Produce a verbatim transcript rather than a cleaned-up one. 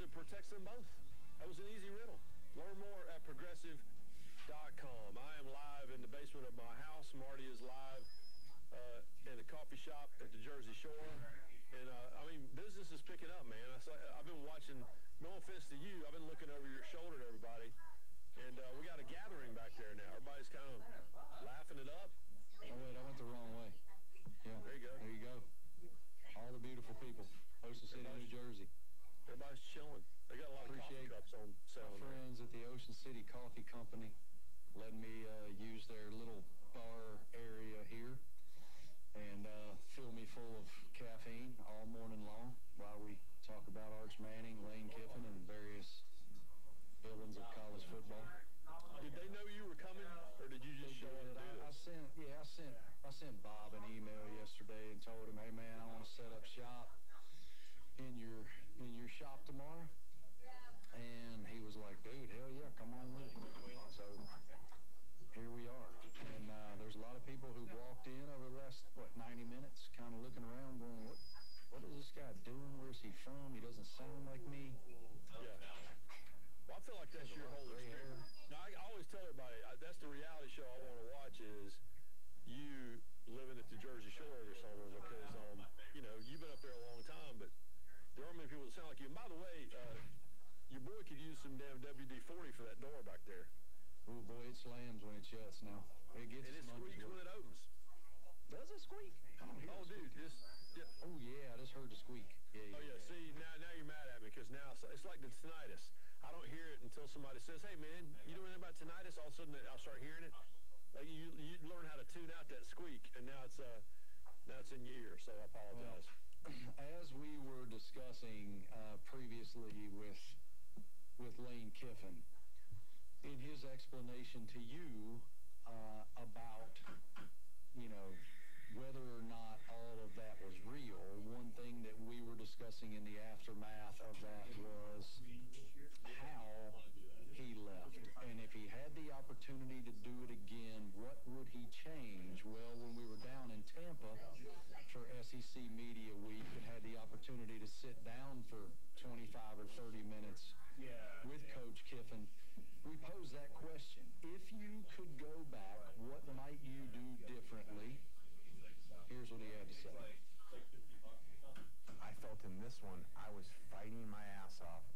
it protects them both. That was an easy riddle. Learn more at progressive dot com. I am live in the basement of my house. Marty is live uh, in a coffee shop at the Jersey Shore. And, uh, I mean, business is picking up, man. I, I've been watching, no offense to you, I've been looking over your shoulder at everybody. And uh, we got a gathering back there now. Everybody's kind of laughing it up. Oh, wait, I went the wrong way. Yeah. There you go. There you go. All the beautiful people. Ocean City, New Jersey. Everybody's chilling. They got a lot Appreciate of coffee cups on sale. My friends at the Ocean City Coffee Company letting me uh, use their little bar area here and uh, fill me full of caffeine all morning long while we talk about Arch Manning, Lane Kiffin, and various villains of college football. Did they know you were coming, or did you just They show did. up? I, I sent, yeah, I sent, I sent Bob an email yesterday and told him, hey man, I want to set up shop in your in your shop tomorrow. And he was like, dude, hell yeah, come on with it. So here we are. And uh, there's a lot of people who've walked in over the last, what, ninety minutes, kind of looking around going, what, what is this guy doing? Where's he from? He doesn't sound like me. Yeah. Well, I feel like that's your whole experience. Now, I always tell everybody, I, that's the reality show I want to watch is you living at the Jersey Shore every summer because, um, you know, you've been up there a long time, but there aren't many people that sound like you. And by the way, uh, your boy could use some damn W D forty for that door back there. Oh, boy, it slams when it shuts now. It gets and it squeaks when it opens. Does it squeak? Oh, dude, this... Yeah. Oh, yeah, I just heard the squeak. Yeah, yeah, oh, yeah, yeah. see, now now you're mad at me because now it's, it's like the tinnitus. I don't hear it until somebody says, hey, man, you know anything about tinnitus? All of a sudden, I'll start hearing it. Like you, you learn how to tune out that squeak, and now it's, uh, now it's in your ear, so I apologize. Well, as we were discussing uh, previously with, with Lane Kiffin, in his explanation to you uh, about, you know, whether or not all of that was real, one thing that we were discussing in the aftermath of that